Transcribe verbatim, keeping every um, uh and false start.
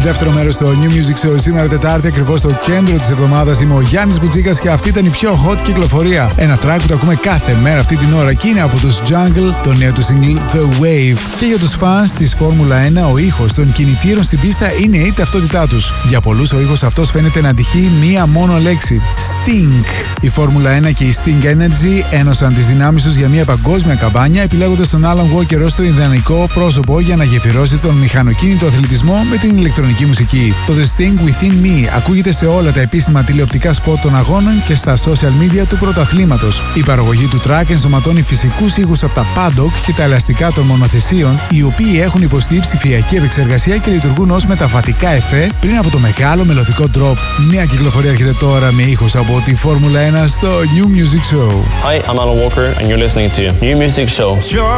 Δεύτερο μέρος στο New Music Show σήμερα Τετάρτη, ακριβώς στο κέντρο της εβδομάδας. Είμαι ο Γιάννης Μπουτζίκας και αυτή ήταν η πιο hot κυκλοφορία. Ένα track που το ακούμε κάθε μέρα αυτή την ώρα και είναι από τους Jungle, το νέο του single The Wave. Και για τους fans της Φόρμουλα ένα, ο ήχος των κινητήρων στην πίστα είναι η ταυτότητά τους. Για πολλούς ο ήχος αυτός φαίνεται να αντυχεί μία μόνο λέξη: Sting. Η Φόρμουλα ένα και η Sting Energy ένωσαν τις δυνάμεις τους για μία παγκόσμια καμπάνια, επιλέγοντας τον Alan Walker ως το ιδανικό πρόσωπο για να γεφυρώσει τον μηχανοκίνητο αθλητισμό με την ηλεκτρονική μουσική. Το The Sting Within Me ακούγεται σε όλα τα επίσημα τηλεοπτικά σποτ των αγώνων και στα social media του πρωταθλήματος. Η παραγωγή του track ενσωματώνει φυσικούς ήχους από τα paddock και τα ελαστικά των μονοθεσίων, οι οποίοι έχουν υποστεί ψηφιακή επεξεργασία και λειτουργούν ως μεταβατικά εφέ πριν από το μεγάλο μελωδικό drop. Νέα κυκλοφορία έρχεται τώρα με ήχους από τη Φόρμουλα ένα στο New Music Show. Hi, I'm Alan Walker and you're listening to New Music Show.